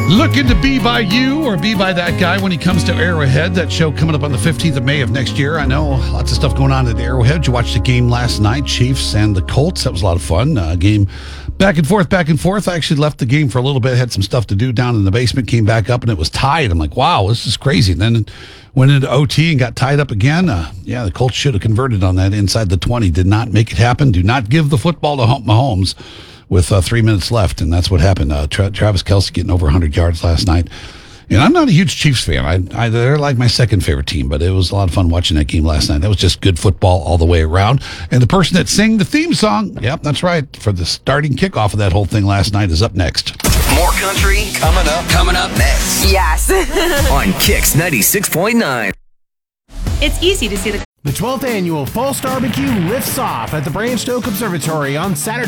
Looking to be by you or be by that guy when he comes to Arrowhead. That show coming up on the 15th of May of next year. I know lots of stuff going on at Arrowhead. Did you watch the game last night, Chiefs and the Colts? That was a lot of fun. Game back and forth, back and forth. I actually left the game for a little bit, had some stuff to do down in the basement, came back up, and it was tied. I'm like, wow, this is crazy. And then went into OT and got tied up again. The Colts should have converted on that inside the 20. Did not make it happen. Do not give the football to Mahomes with 3 minutes left, and that's what happened. Travis Kelce getting over 100 yards last night. And I'm not a huge Chiefs fan. They're like my second favorite team, but it was a lot of fun watching that game last night. That was just good football all the way around. And the person that sang the theme song, yep, that's right, for the starting kickoff of that whole thing last night is up next. More country coming up next. Yes. On Kicks 96.9. It's easy to see the The 12th annual False Barbecue lifts off at the Branched Oak Observatory on Saturday.